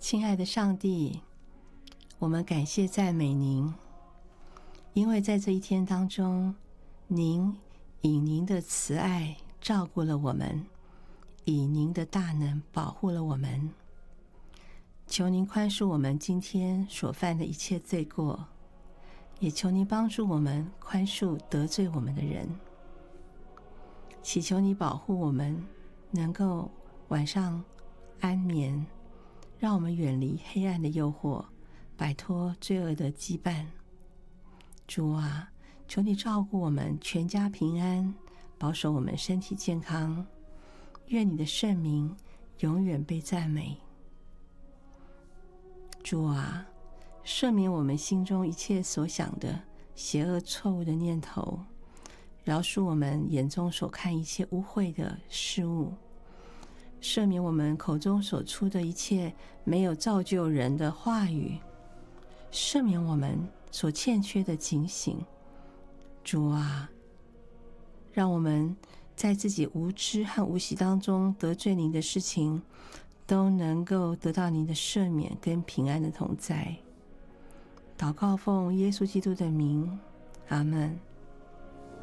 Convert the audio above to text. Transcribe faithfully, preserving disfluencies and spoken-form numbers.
亲爱的上帝，我们感谢赞美您，因为在这一天当中，您以您的慈爱照顾了我们，以您的大能保护了我们。求您宽恕我们今天所犯的一切罪过，也求您帮助我们宽恕得罪我们的人。祈求你保护我们能够晚上安眠，让我们远离黑暗的诱惑，摆脱罪恶的羁绊。主啊，求你照顾我们全家平安，保守我们身体健康。愿你的圣名永远被赞美。主啊，赦免我们心中一切所想的邪恶错误的念头，饶恕我们眼中所看一切污秽的事物，赦免我们口中所出的一切没有造就人的话语，赦免我们所欠缺的警醒。主啊，让我们在自己无知和无习当中得罪您的事情，都能够得到您的赦免跟平安的同在。祷告奉耶稣基督的名，阿们。